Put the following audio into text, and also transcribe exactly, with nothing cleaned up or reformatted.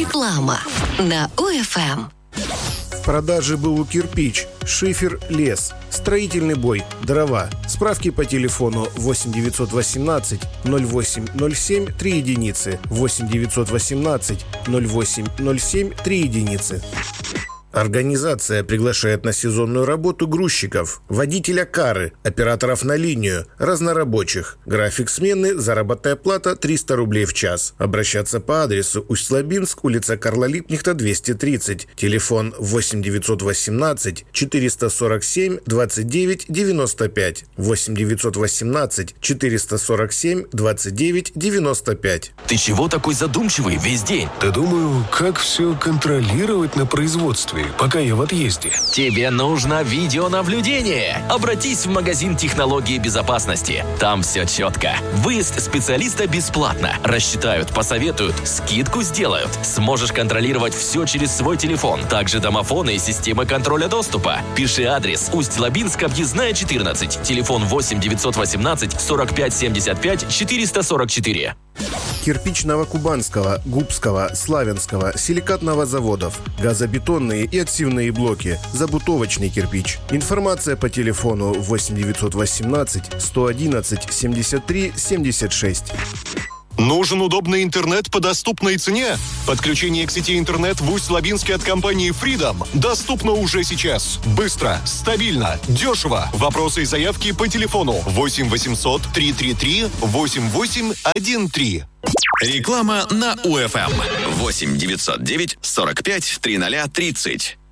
Реклама на УФМ. В продаже БУ «Кирпич», шифер, лес, строительный бой, дрова. Справки по телефону восемь девятьсот восемнадцать ноль восемь ноль семь три единицы, восемь девятьсот восемнадцать ноль восемь ноль семь три единицы. Организация приглашает на сезонную работу грузчиков, водителя кары, операторов на линию, разнорабочих. График смены, заработная плата триста рублей в час. Обращаться по адресу Усть-Лабинск, улица Карла Липкнехта, двести тридцать. Телефон восемь девятьсот восемнадцать четыреста сорок семь двадцать девять девяносто пять. восемь девятьсот восемнадцать четыреста сорок семь двадцать девять девяносто пять. Ты чего такой задумчивый весь день? Да думаю, как все контролировать на производстве, пока я в отъезде. Тебе нужно видеонаблюдение. Обратись в магазин технологии безопасности. Там все четко. Выезд специалиста бесплатно. Рассчитают, посоветуют, скидку сделают. Сможешь контролировать все через свой телефон. Также домофоны и системы контроля доступа. Пиши адрес: Усть-Лабинск, объездная четырнадцать. Телефон восемь девятьсот восемнадцать сорок пять семьдесят пять четыреста сорок четыре. Кирпич Новокубанского, Губского, Славянского, силикатного заводов, газобетонные и отсевные блоки, забутовочный кирпич. Информация по телефону восемь девятьсот восемнадцать сто одиннадцать семьдесят три семьдесят шесть. Нужен удобный интернет по доступной цене? Подключение к сети интернет в Усть-Лабинске от компании Freedom доступно уже сейчас. Быстро, стабильно, дешево. Вопросы и заявки по телефону восемь восемьсот триста тридцать три восемьдесят восемь тринадцать. Реклама на УФМ. восемь девятьсот девять сорок пять тридцать тридцать.